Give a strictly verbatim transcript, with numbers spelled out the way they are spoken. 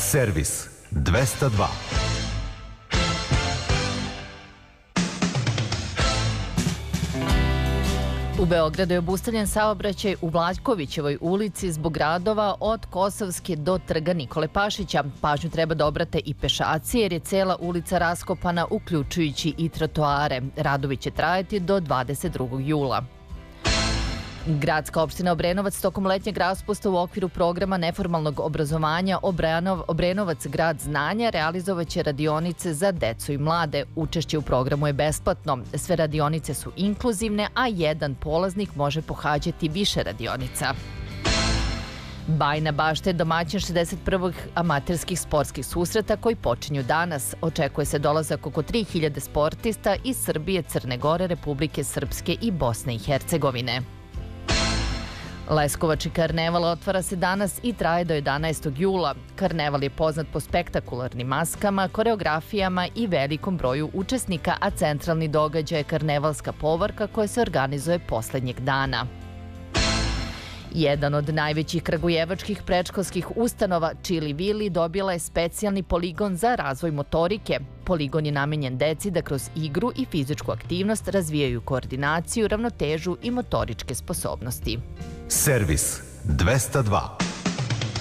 Servis dvesta dva. U Beogradu je obustavljen saobraćaj u Vlajkovićevoj ulici zbog radova od Kosovske do Trga Nikole Pašića. Pažnju treba da obrate i pešaci jer je cela ulica raskopana, uključujući i trotoare. Radovi će trajati do dvadeset drugog jula. Gradska opština Obrenovac tokom letnjeg raspusta u okviru programa neformalnog obrazovanja Obrenovac grad znanja realizovaće radionice za decu i mlade. Učešće u programu je besplatno. Sve radionice su inkluzivne, a jedan polaznik može pohađati više radionica. Bajina Bašta je domaćin šezdeset prvog amaterskih sportskih susreta koji počinju danas. Očekuje se dolazak oko tri hiljade sportista iz Srbije, Crne Gore, Republike Srpske i Bosne i Hercegovine. Leskovački karneval otvara se danas i traje do jedanaestog jula. Karneval je poznat po spektakularnim maskama, koreografijama i velikom broju učesnika, a centralni događaj je karnevalska povorka koja se organizuje poslednjeg dana. Jedan od najvećih kragujevačkih predškolskih ustanova, Čili Vili, dobila je specijalni poligon za razvoj motorike. Poligon je namenjen deci da kroz igru i fizičku aktivnost razvijaju koordinaciju, ravnotežu i motoričke sposobnosti. Servis dvesta dva.